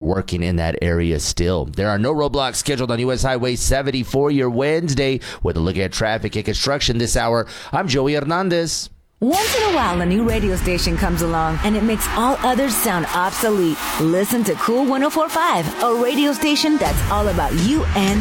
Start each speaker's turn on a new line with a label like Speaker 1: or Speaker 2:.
Speaker 1: working in that area still. There are no roadblocks scheduled on U.S. Highway 70 for your Wednesday. With a look at traffic and construction this hour, I'm Joey Hernandez.
Speaker 2: Once in a while, a new radio station comes along and it makes all others sound obsolete. Listen to Cool 104.5, a radio station that's all about you and